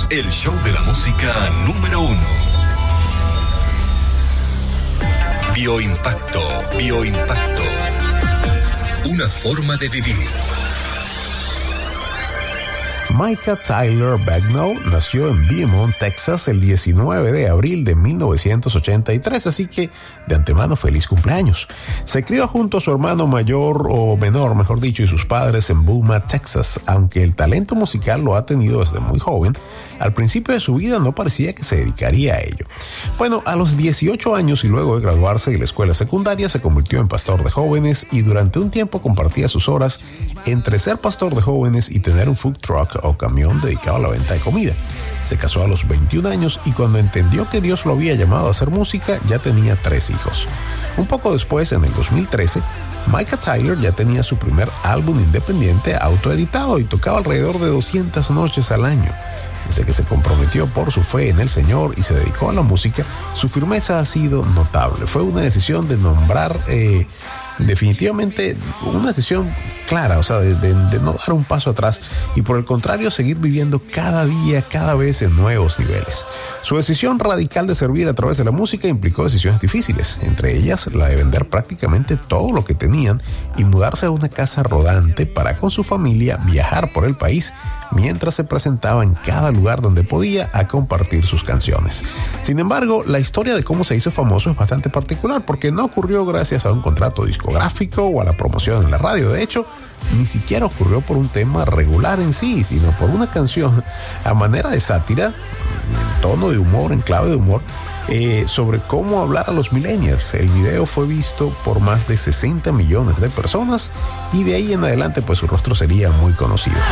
el show de la música número 1. Bioimpacto. Una forma de vivir. Micah Tyler Bagnall nació en Beaumont, Texas, el 19 de abril de 1983, así que de antemano feliz cumpleaños. Se crió junto a su hermano mayor o menor, mejor dicho, y sus padres en Beaumont, Texas. Aunque el talento musical lo ha tenido desde muy joven, al principio de su vida no parecía que se dedicaría a ello. Bueno, a los 18 años y luego de graduarse de la escuela secundaria se convirtió en pastor de jóvenes y durante un tiempo compartía sus horas entre ser pastor de jóvenes y tener un food truck o camión dedicado a la venta de comida. Se casó a los 21 años y cuando entendió que Dios lo había llamado a hacer música ya tenía 3 hijos. Un poco después, en el 2013, Micah Tyler ya tenía su primer álbum independiente autoeditado y tocaba alrededor de 200 noches al año. Desde que se comprometió por su fe en el Señor y se dedicó a la música, su firmeza ha sido notable. Fue una decisión de nombrar, definitivamente una decisión clara, o sea, de no dar un paso atrás y por el contrario seguir viviendo cada día, cada vez en nuevos niveles. Su decisión radical de servir a través de la música implicó decisiones difíciles, entre ellas la de vender prácticamente todo lo que tenían y mudarse a una casa rodante para con su familia viajar por el país mientras se presentaba en cada lugar donde podía a compartir sus canciones. Sin embargo, la historia de cómo se hizo famoso es bastante particular porque no ocurrió gracias a un contrato discográfico o a la promoción en la radio. De hecho, ni siquiera ocurrió por un tema regular en sí, sino por una canción a manera de sátira, en tono de humor, en clave de humor, sobre cómo hablar a los millennials. El video fue visto por más de 60 millones de personas y de ahí en adelante pues su rostro sería muy conocido.